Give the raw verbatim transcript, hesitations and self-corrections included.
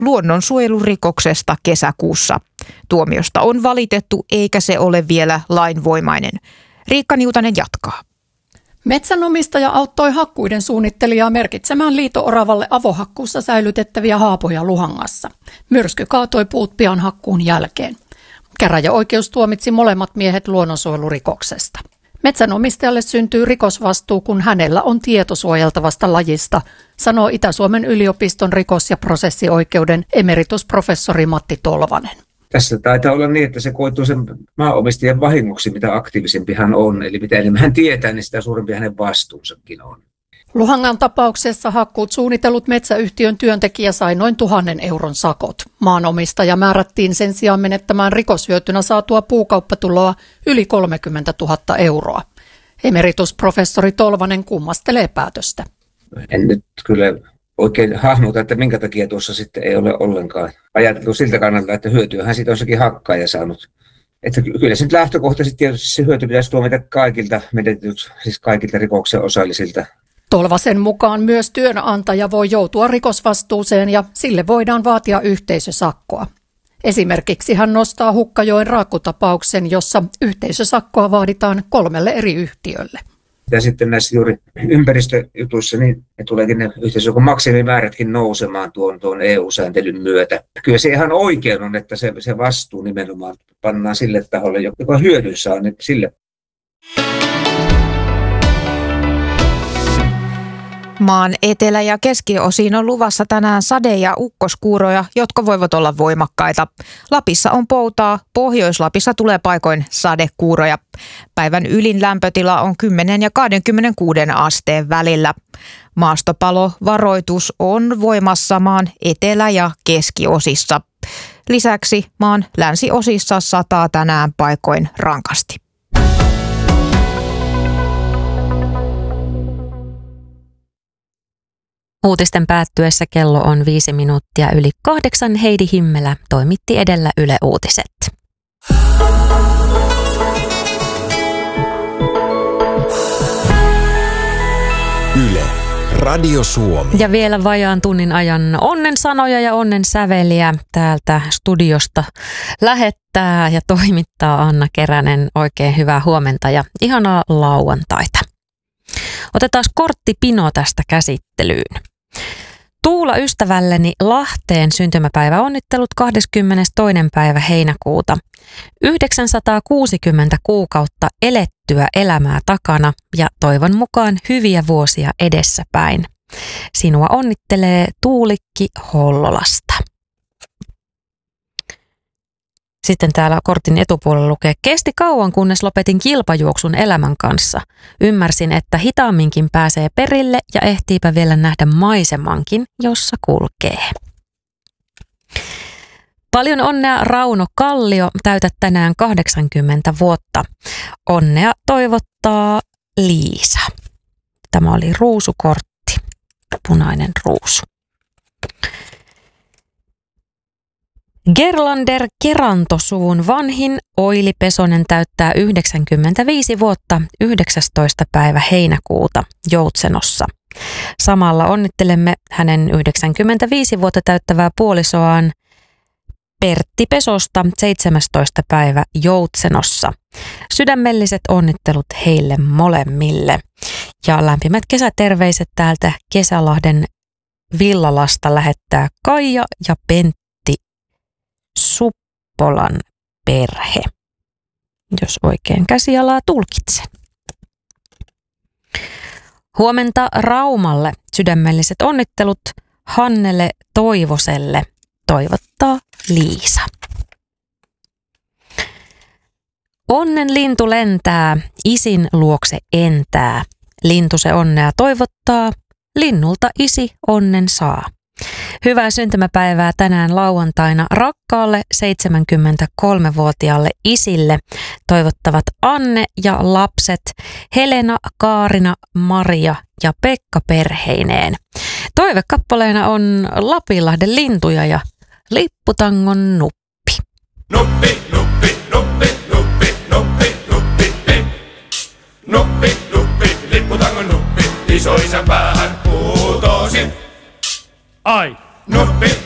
luonnonsuojelurikoksesta kesäkuussa. Tuomiosta on valitettu eikä se ole vielä lainvoimainen. Riikka Niutanen jatkaa. Metsänomistaja auttoi hakkuiden suunnittelijaa merkitsemään liito-oravalle avohakkuussa säilytettäviä haapoja Luhangassa. Myrsky kaatoi puut pian hakkuun jälkeen. Käräjäoikeus tuomitsi molemmat miehet luonnonsuojelurikoksesta. Metsänomistajalle syntyy rikosvastuu, kun hänellä on tieto suojeltavasta lajista, sanoo Itä-Suomen yliopiston rikos- ja prosessioikeuden emeritusprofessori Matti Tolvanen. Tässä taitaa olla niin, että se koituu sen maanomistajan vahingoksi, mitä aktiivisempi hän on. Eli mitä enemmän hän tietää, niin sitä suurempi hänen vastuunsakin on. Luhangan tapauksessa hakkuut suunnitellut metsäyhtiön työntekijä sai noin tuhannen euron sakot. Maanomistaja määrättiin sen sijaan menettämään rikoshyötynä saatua puukauppatuloa yli kolmekymmentätuhatta euroa. Emeritusprofessori Tolvanen kummastelee päätöstä. En nyt kyllä oikein hahmota, että minkä takia tuossa sitten ei ole ollenkaan ajateltu siltä kannalta, että hyötyähän siitä on sekin hakkaaja saanut. Että kyllä se nyt lähtökohtaisesti tietysti se hyöty pitäisi tuomita kaikilta menetetyksi, siis kaikilta rikoksen osallisilta. Tolvasen mukaan myös työnantaja voi joutua rikosvastuuseen ja sille voidaan vaatia yhteisösakkoa. Esimerkiksi hän nostaa Hukkajoen raakkutapauksen, jossa yhteisösakkoa vaaditaan kolmelle eri yhtiölle. Ja sitten näissä juuri ympäristöjutuissa niin ne tuleekin ne yhteisökon maksimimäärätkin nousemaan tuon, tuon E U-sääntelyn myötä. Kyllä se ihan oikein on, että se, se vastuu nimenomaan pannaan sille taholle, joka hyödyn saa, niin sille. Maan etelä- ja keskiosiin on luvassa tänään sade- ja ukkoskuuroja, jotka voivat olla voimakkaita. Lapissa on poutaa, Pohjois-Lapissa tulee paikoin sadekuuroja. Päivän ylin lämpötila on kymmenen ja kaksikymmentäkuusi asteen välillä. Maastopalovaroitus on voimassa maan etelä- ja keskiosissa. Lisäksi maan länsiosissa sataa tänään paikoin rankasti. Uutisten päättyessä kello on viisi minuuttia yli kahdeksan. Heidi Himmelä toimitti edellä Yle Uutiset. Yle, Radio Suomi. Ja vielä vajaan tunnin ajan onnen sanoja ja onnen säveliä täältä studiosta lähettää ja toimittaa Anna Keränen. Oikein hyvää huomenta ja ihanaa lauantaita. Otetaan korttipino tästä käsittelyyn. Tuula ystävälleni Lahteen syntymäpäivä onnittelut kahdeskymmenestoinen päivä heinäkuuta. yhdeksänsataakuusikymmentä kuukautta elettyä elämää takana ja toivon mukaan hyviä vuosia edessäpäin. Sinua onnittelee Tuulikki Hollolasta. Sitten täällä kortin etupuolella lukee, kesti kauan kunnes lopetin kilpajuoksun elämän kanssa. Ymmärsin, että hitaamminkin pääsee perille ja ehtiipä vielä nähdä maisemankin, jossa kulkee. Paljon onnea Rauno Kallio, täytät tänään kahdeksankymmentä vuotta. Onnea toivottaa Liisa. Tämä oli ruusukortti, punainen ruusu. Gerlander Kerantosuvun vanhin Oili Pesonen täyttää yhdeksänkymmentäviisi vuotta yhdeksästoista päivä heinäkuuta Joutsenossa. Samalla onnittelemme hänen yhdeksänkymmentäviisi vuotta täyttävää puolisoaan Pertti Pesosta seitsemästoista päivä Joutsenossa. Sydämelliset onnittelut heille molemmille. Ja lämpimät kesäterveiset täältä Kesälahden Villalasta lähettää Kaija ja Pentti Suppolan perhe, jos oikein käsialaa tulkitsen. Huomenta Raumalle sydämelliset onnittelut Hannele Toivoselle, toivottaa Liisa. Onnen lintu lentää, isin luokse entää. Lintu se onnea toivottaa, linnulta isi onnen saa. Hyvää syntymäpäivää tänään lauantaina rakkaalle seitsemänkymmentäkolmevuotiaalle isille toivottavat Anne ja lapset Helena, Kaarina, Maria ja Pekka perheineen. Toivekappaleena on Lapinlahden lintuja ja Lipputangon nuppi. Nuppi, nuppi, nuppi, nuppi, nuppi, nuppi, he. Nuppi, nuppi, lipputangon nuppi, isoisän päähän putosi. Ai, nuppi.